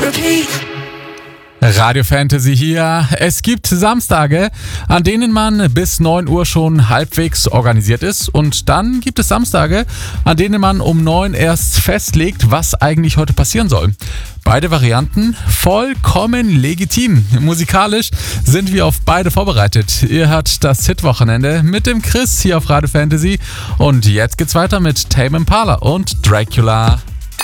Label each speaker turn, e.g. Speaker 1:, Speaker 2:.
Speaker 1: Radio Fantasy hier. Es gibt Samstage, an denen man bis 9 Uhr schon halbwegs organisiert ist. Und dann gibt es Samstage, an denen man um 9 erst festlegt, was eigentlich heute passieren soll. Beide Varianten vollkommen legitim. Musikalisch sind wir auf beide vorbereitet. Ihr hört das Hitwochenende mit dem Chris hier auf Radio Fantasy. Und jetzt geht's weiter mit Tame Impala und Dracula.